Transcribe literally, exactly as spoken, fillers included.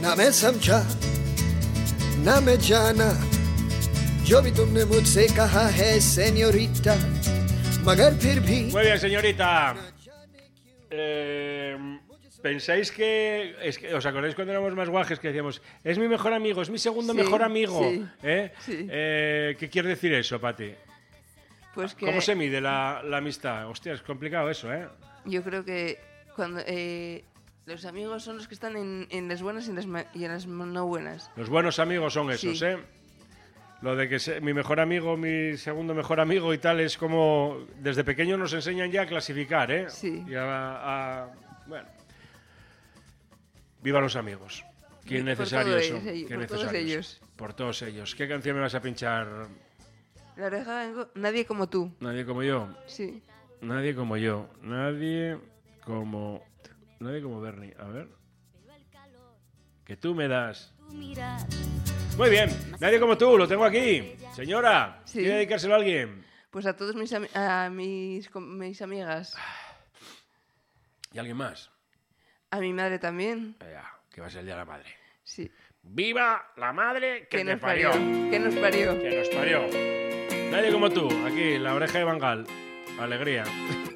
Na me samcha, na me jana, yo vi tumne mujhse kaha hai señorita, magar phir bhi. Muy bien, señorita. Eh, ¿Pensáis que, es que... ¿Os acordáis cuando éramos más guajes que decíamos es mi mejor amigo, es mi segundo Sí, mejor amigo? sí, ¿Eh? sí. Eh, ¿Qué quiere decir eso, Pati? Pues que ¿Cómo se mide la, la amistad? Hostia, es complicado eso, ¿eh? yo creo que cuando eh, los amigos son los que están en, en las buenas y en las, ma- y en las no buenas. Los buenos amigos son esos, Sí. ¿eh? Lo de que se- mi mejor amigo, mi segundo mejor amigo y tal es como... Desde pequeños nos enseñan ya a clasificar, ¿eh? Sí. Y a, a- bueno. Viva los amigos. Qué Por necesarios todos son. ellos, Qué por todos necesarios. ellos. Por todos ellos. ¿Qué canción me vas a pinchar? La oreja vengo, nadie como tú. Nadie como yo. Sí. Nadie como yo. Nadie como... Nadie como Bernie. A ver. Que tú me das. Muy bien. Nadie como tú. Lo tengo aquí. Señora. Sí. ¿Quiere dedicárselo a alguien? Pues a todos mis, ami- a mis, com- mis amigas. ¿Y alguien más? A mi madre también. Ya, que va a ser el Día de la Madre. Sí. ¡Viva la madre que, Que te nos parió! parió. Que nos parió. Que nos parió. Nadie como tú. Aquí, la oreja de Bangal. Alegría.